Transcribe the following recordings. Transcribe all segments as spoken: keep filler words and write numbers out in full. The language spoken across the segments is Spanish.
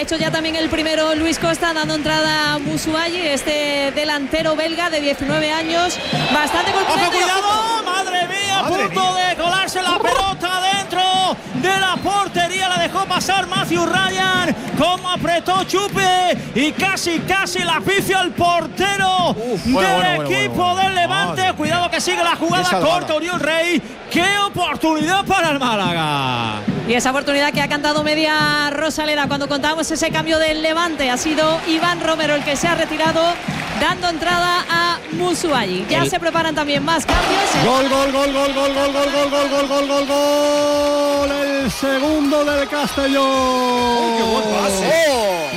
hecho ya también el primero Luis Costa, dando entrada a Musuayi, este delantero belga de diecinueve años, bastante ¡ojo, cuidado! ¡Madre mía! A punto de colarse la pelota dentro de la portería, la dejó pasar Matthew Ryan, como apretó Chupe y casi, casi la pifia al portero Uf, bueno, del bueno, bueno, equipo bueno, bueno. del Levante. Madre. Cuidado que sigue la jugada, corta Oriol Rey. ¡Qué oportunidad para el Málaga! Y esa oportunidad que ha cantado media Rosaleda cuando contábamos ese cambio del Levante, ha sido Iván Romero el que se ha retirado, dando entrada a Musuayi. Ya el... se preparan también más cambios. Gol, gol, gol, gol, gol, gol, gol, gol, gol, gol, gol, gol, gol. El segundo del Castellón. ¡Oh, qué buen pase!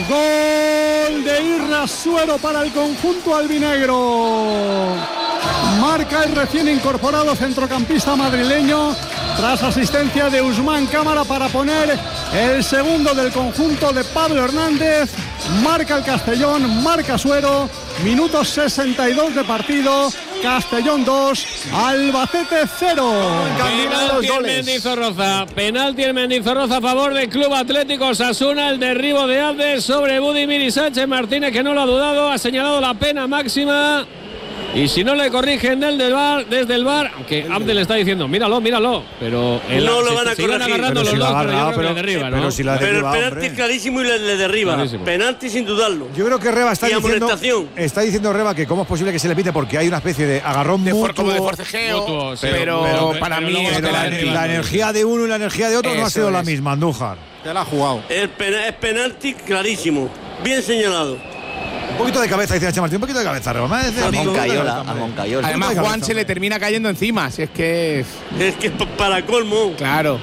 Gol de Irrasuero para el conjunto albinegro. Marca el recién incorporado centrocampista madrileño tras asistencia de Usman Cámara para poner el segundo del conjunto de Pablo Hernández. Marca el Castellón, marca Suero, minuto sesenta y dos de partido. Castellón dos, Albacete cero. Penalti en Mendizorroza, penalti en Mendizorroza a favor del Club Atlético Osasuna. El derribo de Abdes sobre Budimir y Sánchez Martínez, que no lo ha dudado, ha señalado la pena máxima. Y si no le corrigen desde el bar, desde el bar, aunque Abdel le está diciendo, míralo, míralo, pero el, no lo van a corregir. agarrando los si dos, agarra, pero yo creo pero, que le derriba, ¿no? Pero, si la derriba, pero el penalti es clarísimo y le, le derriba. Clarísimo. Penalti sin dudarlo. Yo creo que Reba está diciendo, está diciendo Reba que cómo es posible que se le pite porque hay una especie de agarrón de mutuo, como de forcejeo, mutuo, sí, pero, pero, pero para pero mí pero la, la energía de uno y la energía de otro Eso no ha sido es. la misma, Andújar. Te la ha jugado. El pena, es penalti clarísimo, bien señalado. Un poquito de cabeza, dice H. Martín, un poquito de cabeza, Reba. A Moncayola, a Moncayola. Además, Juan se le termina cayendo encima, si es que es... Es que es para colmo. Claro.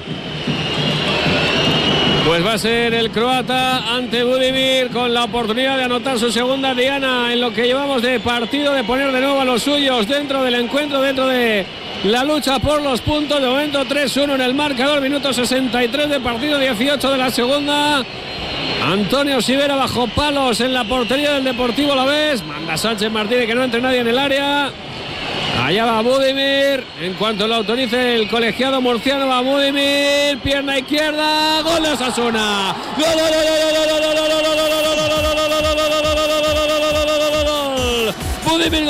Pues va a ser el croata ante Budimir con la oportunidad de anotar su segunda diana en lo que llevamos de partido, de poner de nuevo a los suyos dentro del encuentro, dentro de la lucha por los puntos. De momento tres uno en el marcador, minuto sesenta y tres de partido, dieciocho de la segunda. Antonio Sivera bajo palos en la portería del Deportivo Alavés. Manda Sánchez Martínez que no entre nadie en el área. Allá va Budimir. En cuanto lo autorice el colegiado murciano, va Budimir. Pierna izquierda. Gol de Osasuna. Gol, gol, gol, Budimir, gol.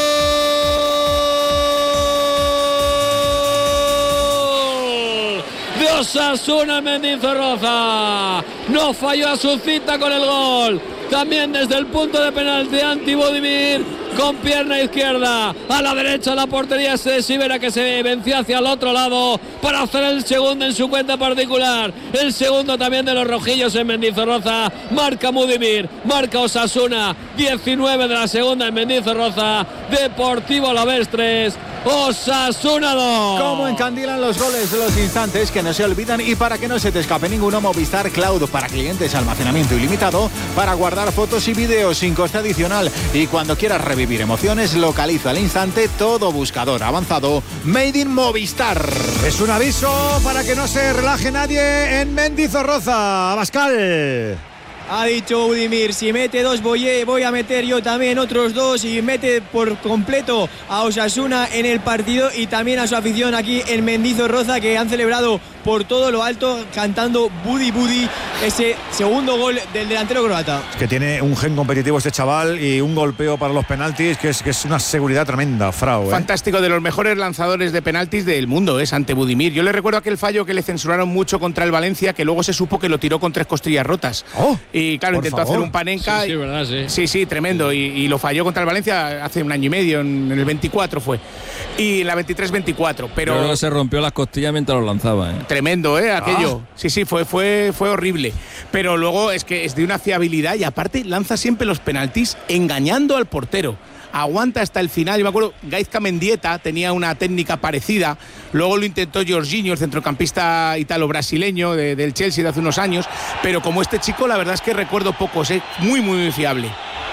Osasuna Mendizorroza no falló a su cita con el gol. También desde el punto de penalti anti Budimir con pierna izquierda a la derecha la portería de Sivera, que se venció hacia el otro lado para hacer el segundo en su cuenta particular. El segundo también de los rojillos en Mendizorroza. Marca Budimir, marca Osasuna. diecinueve de la segunda en Mendizorroza. Deportivo Alavés tres, Osasuna dos. Cómo encandilan los goles de los instantes que no se olvidan, y para que no se te escape ninguno, Movistar Cloud para clientes, almacenamiento ilimitado para guardar fotos y vídeos sin coste adicional, y cuando quieras revivir emociones, localiza al instante todo buscador avanzado Made in Movistar. Es un aviso para que no se relaje nadie en Mendizorroza. Abascal. Ha dicho Budimir, si mete dos Boyé, voy a meter yo también otros dos, y mete por completo a Osasuna en el partido y también a su afición aquí en Mendizorroza, que han celebrado por todo lo alto cantando Budi Budi, ese segundo gol del delantero croata. Es que tiene un gen competitivo este chaval y un golpeo para los penaltis que es, que es una seguridad tremenda, Frau. ¿eh? Fantástico, de los mejores lanzadores de penaltis del mundo es ante Budimir. Yo le recuerdo aquel fallo que le censuraron mucho contra el Valencia, que luego se supo que lo tiró con tres costillas rotas. Oh, y claro, intentó favor. hacer un panenka. Sí, sí, verdad, sí. Sí, sí, tremendo. Y, y lo falló contra el Valencia hace un año y medio, en, en el veinticuatro fue. Y en la veintitrés veinticuatro. Pero luego se rompió las costillas mientras lo lanzaba, ¿eh? Tremendo, ¿eh? Aquello. Ah. Sí, sí, fue, fue, fue horrible. Pero luego es que es de una fiabilidad y aparte lanza siempre los penaltis engañando al portero. Aguanta hasta el final. Yo me acuerdo, Gaizka Mendieta tenía una técnica parecida. Luego lo intentó Jorginho, el centrocampista italo-brasileño de, del Chelsea de hace unos años. Pero como este chico, la verdad es que recuerdo pocos, ¿eh? Muy, muy, muy fiable.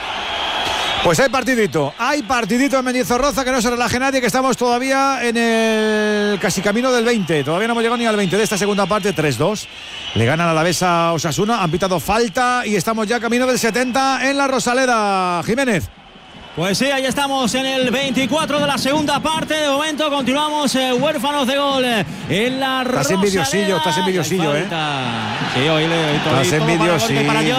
Pues hay partidito, hay partidito en Mendizorroza, que no se relaje nadie, que estamos todavía en el casi camino del veinte. Todavía no hemos llegado ni al veinte de esta segunda parte. Tres dos. Le ganan a la Alavés a Osasuna, han pitado falta y estamos ya camino del setenta en la Rosaleda. Jiménez. Pues sí, ahí estamos en el veinticuatro de la segunda parte. De momento continuamos eh, huérfanos de gol eh, en la Rosaleda. Estás envidiosillo, estás envidiosillo, ¿eh? Sí, hoy le Estás envidiosillo.